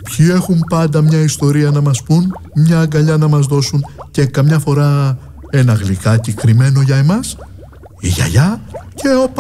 Ποιοι έχουν πάντα μια ιστορία να μας πούν, μια αγκαλιά να μας δώσουν και καμιά φορά ένα γλυκάκι κρυμμένο για εμάς? Η γιαγιά και ο